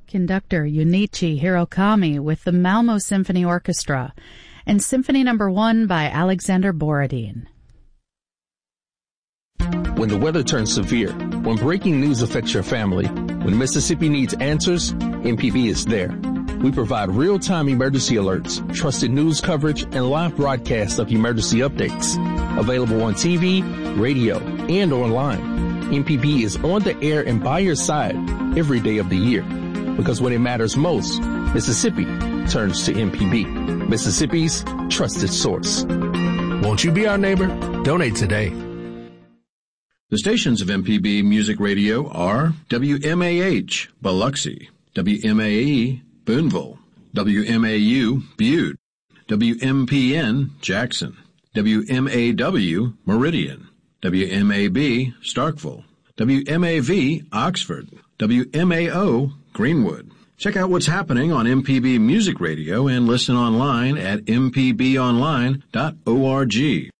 Conductor Junichi Hirokami with the Malmo Symphony Orchestra, and Symphony No. 1 by Alexander Borodin. When the weather turns severe, when breaking news affects your family, when Mississippi needs answers, MPB is there. We provide real-time emergency alerts, trusted news coverage, and live broadcasts of emergency updates. Available on TV, radio, and online. MPB is on the air and by your side every day of the year. Because when it matters most, Mississippi turns to MPB, Mississippi's trusted source. Won't you be our neighbor? Donate today. The stations of MPB Music Radio are WMAH, Biloxi, WMAE, Boonville, WMAU, Butte, WMPN, Jackson, WMAW, Meridian, WMAB, Starkville, WMAV, Oxford, WMAO, Greenwood. Check out what's happening on MPB Music Radio and listen online at mpbonline.org.